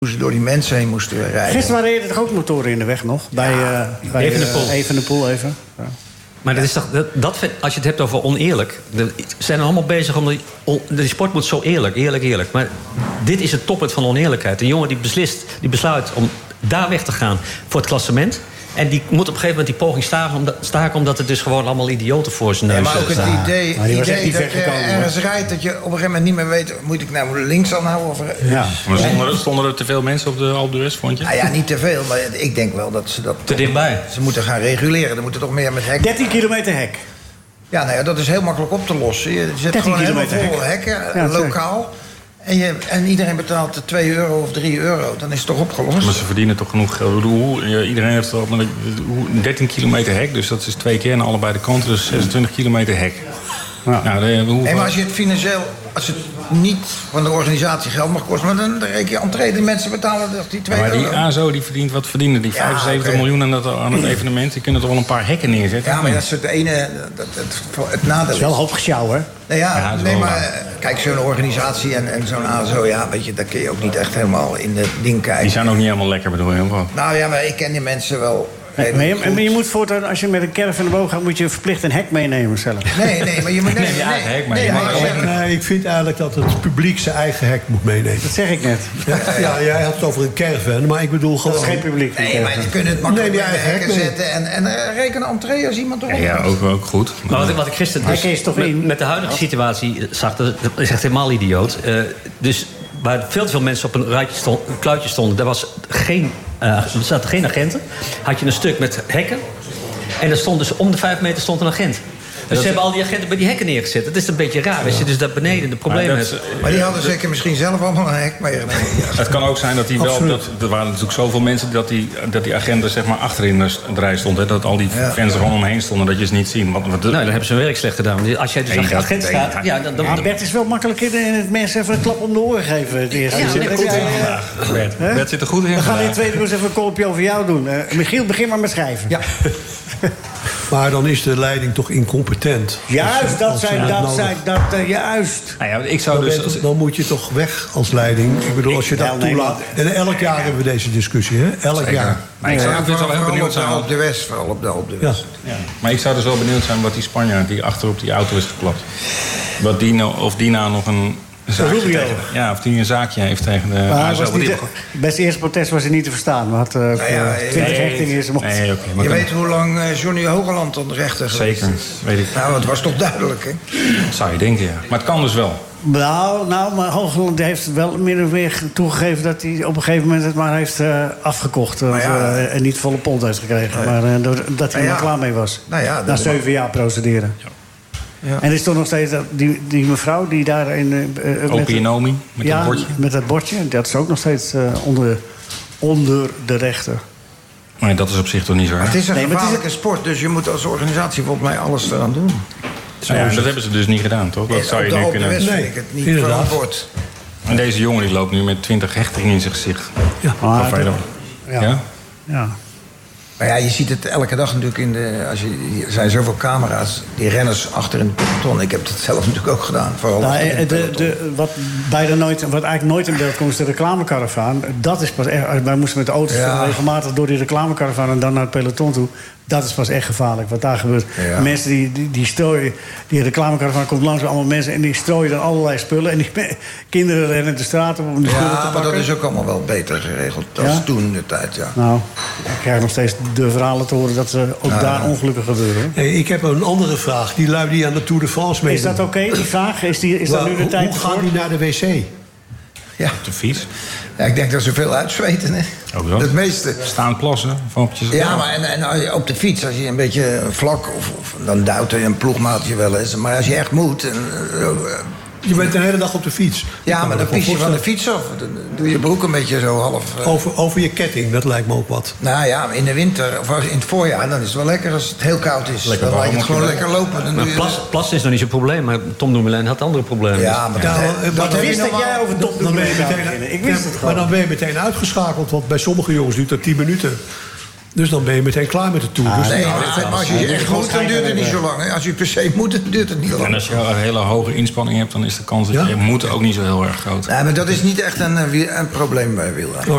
hoe ze door die mensen heen moesten rijden. Gisteren waren er toch ook motoren in de weg nog? Bij Evenepoel even. Ja. Maar dat is toch, als je het hebt over oneerlijk... Ze zijn er allemaal bezig om... Die sport moet zo eerlijk. Maar dit is het toppunt van oneerlijkheid. Een jongen die besluit om daar weg te gaan voor het klassement... En die moet op een gegeven moment die poging staken... omdat het dus gewoon allemaal idioten voor zijn neus maar ook het idee dat je ergens hoor. rijdt... dat je op een gegeven moment niet meer weet... moet ik nou links aanhouden of... Ja. Maar stonden er te veel mensen op de Alpe d'Huez, vond je? Nou ja, niet te veel, maar ik denk wel dat ze dat... Te dichtbij. Ze moeten gaan reguleren. Er moeten toch meer met hek... 13 kilometer hek. Ja, nou ja, dat is heel makkelijk op te lossen. Je zet gewoon helemaal vol hekken, lokaal... En iedereen betaalt €2 of €3, dan is het toch opgelost? Maar ze verdienen toch genoeg geld. Iedereen heeft 13 kilometer hek, dus dat is 2 keer aan allebei de kanten, dus 26 kilometer hek. Ja. Maar als je het financieel, als het niet van de organisatie geld mag kosten, maar dan reken je entree, die mensen betalen die €2. Maar die ASO die verdient, wat verdienen die? 75 miljoen aan het evenement, die kunnen toch wel een paar hekken neerzetten? Ja, maar dat is het ene, het nadeel. Dat is wel een hoop gesjouw, hè? Maar kijk, zo'n organisatie en zo'n ASO, ja, weet je, daar kun je ook niet echt helemaal in het ding kijken. Die zijn ook niet helemaal lekker, bedoel je? Wat? Nou ja, maar ik ken die mensen wel. Maar je moet voortaan, als je met een caravan naar boven gaat... moet je verplicht een hek meenemen zelf. Nee, maar je moet... Nee, ik vind eigenlijk dat het publiek zijn eigen hek moet meenemen. Dat zeg ik net. Ja, jij had het over een caravan, maar ik bedoel gewoon... Dat is geen publiek. Nee, maar je kunt het makkelijk bij hekken zetten... en reken een entree als iemand erop. Ja, ook goed. Maar wat ik gisteren met de huidige situatie zag... dat is echt helemaal idioot. Dus waar veel te veel mensen op een kluitje stonden... daar was er zaten geen agenten. Had je een stuk met hekken. En er stond dus om de 5 meter stond een agent. Dus ze hebben al die agenten bij die hekken neergezet. Dat is een beetje raar. Als je dus daar beneden de problemen hebt. Maar die hadden zeker misschien zelf allemaal een hek meegenomen. Het kan ook zijn dat hij wel... Er waren natuurlijk zoveel mensen dat die agenten zeg maar achterin de rij stond. Hè, dat al die fans er gewoon omheen stonden. Dat je ze niet zien. Nou, dan hebben ze hun werk slecht gedaan. Want als jij dus een agent staat... Ja, Bert is wel makkelijk in het mensen even een klap om de oren geven. Het eerste. Bert zit er goed in. We gaan in het tweede even een kolpje over jou doen. Michiel, begin maar met schrijven. Ja. Maar dan is de leiding toch incompetent. Juist, juist. Nou ja, ik zou dan moet je toch weg als leiding. Ik bedoel, als je dat toelaat. En elk jaar hebben we deze discussie, hè? Elk jaar. Maar ik zou dus wel heel benieuwd zijn. Op de West, vooral op de West. Ja. Maar ik zou dus wel benieuwd zijn wat die Spanjaard die achter op die auto is geklapt. Of die nou nog een... of die een zaakje heeft tegen de ASO. Best eerste protest was hij niet te verstaan. Maar had 20 hechtingen in zijn mond. Je weet hoe lang Johnny Hogeland tot de rechter geweest is. Zeker, weet ik. Nou, het was toch duidelijk, hè? Dat zou je denken, ja. Maar het kan dus wel. Maar Hogeland heeft wel min of meer toegegeven... dat hij op een gegeven moment het maar heeft afgekocht. En niet volle pond heeft gekregen. Maar dat hij er klaar mee was. Na 7 jaar procederen. Ja. Ja. En er is toch nog steeds die mevrouw die daar in... Opienomi, met dat bordje. Met dat bordje. Dat is ook nog steeds onder de rechter. Maar dat is op zich toch niet zo erg? Het is een gevaarlijke sport, dus je moet als organisatie volgens mij alles eraan doen. Dat hebben ze dus niet gedaan, toch? Dat zou je nu kunnen... Nee, vind ik het niet verantwoord. En deze jongen die loopt nu met 20 hechtingen in zijn gezicht. Ja. Ja. Maar ja, je ziet het elke dag natuurlijk er zijn zoveel camera's, die renners achter in het peloton. Ik heb het zelf natuurlijk ook gedaan. Wat eigenlijk nooit in beeld komt, is de reclamekaravaan. Dat is pas echt... Wij moesten met de auto's regelmatig door die reclamekaravaan en dan naar het peloton toe. Dat is pas echt gevaarlijk, wat daar gebeurt. Ja. Mensen die strooien... Die reclamekaravaan komt langs allemaal mensen... en die strooien dan allerlei spullen. En die kinderen rennen de straat op om de spullen te pakken. Maar dat is ook allemaal wel beter geregeld dan toen de tijd, ja. Nou, ik krijg nog steeds de verhalen te horen... dat ze ook daar ongelukken gebeuren. Hey, ik heb een andere vraag. Die luidt die aan de Tour de France mee. Is dat oké, die vraag? Is dat nu de tijd Hoe gaan die naar de wc? Ja. Op de fiets? Ja, ik denk dat ze veel uitzweten, hè. Ook wel. Het meeste. Staan plassen, vampjes. Ja, maar en op de fiets, als je een beetje vlak... dan duwt er een ploegmaatje wel eens. Maar als je echt moet... je bent de hele dag op de fiets. Ja, maar dan pies je van de fiets af. Dan doe je broek een beetje zo half... Over je ketting, dat lijkt me ook wat. Nou ja, in de winter of in het voorjaar... dan is het wel lekker als het heel koud is. Lekker dan laat je het gewoon lekker lopen. Dan plassen is nog niet zo'n probleem, maar Tom Dumoulin had andere problemen. Ja, maar dat wist dat jij over Tom Dumoulin ik wist het gewoon. Maar dan ben je meteen uitgeschakeld, want bij sommige jongens duurt dat 10 minuten. Dus dan ben je meteen klaar met de Tour. Maar als je echt moet, dan duurt het niet zo lang. Als je per se moet, dan duurt het niet lang. En als je een hele hoge inspanning hebt... dan is de kans dat je moet ook niet zo heel erg groot. Nee, maar dat is niet echt een probleem bij wielrennen.